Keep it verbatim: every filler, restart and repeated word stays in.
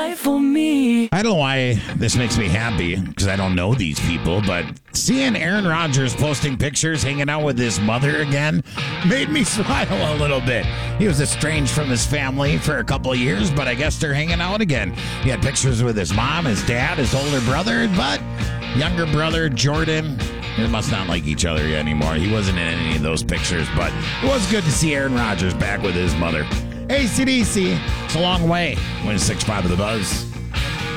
die for me. I don't know why this makes me happy, because I don't know these people, but seeing Aaron Rodgers posting pictures hanging out with his mother again made me smile a little bit. He was estranged from his family for a couple of years, but I guess they're hanging out again. He had pictures with his mom, his dad, his older brother, but younger brother, Jordan, they must not like each other anymore. He wasn't in any of those pictures, but it was good to see Aaron Rodgers back with his mother. A C D C, it's a long way. one six five of the Buzz.